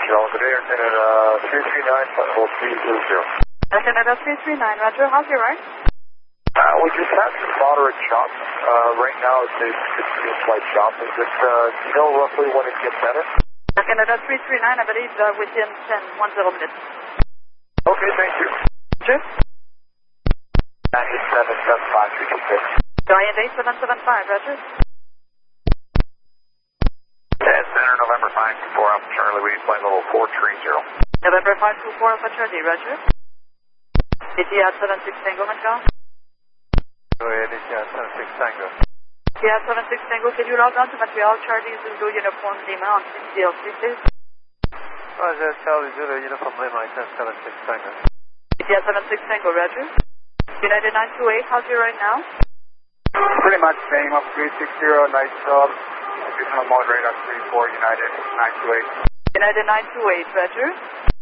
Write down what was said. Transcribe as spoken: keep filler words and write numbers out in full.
Montreal, good day, Air Canada three three nine, flight level three zero zero. Air Canada three three nine, roger, how's your ride? Uh, we just had some moderate chop. Uh, right now it's a fifteen flight chop. Is it, uh, do you know roughly when it gets better? Air Canada three three nine, I believe uh, within ten, one zero minutes. Okay, thank you. Roger. nine eight seven seven five three two six. Giant eight seven seven five, roger. Yeah, Center November five two four Alpha Charlie, we flight level four three zero. November five two four Alpha Charlie, roger. Etihad seven six Tango, Montreal. Go ahead, Etihad seven six Tango. Etihad seven six Tango, can you log on to Montreal, Charlie Zulu Uniform Lima on C L C, please? Roger, Charlie Zulu Uniform Lima, Etihad seven six Tango. Etihad seven six Tango, roger. United nine two eight, how's your right now? Pretty much same, up three six zero, nice job. Additional mode radar three four, United nine two eight. United nine two eight, roger.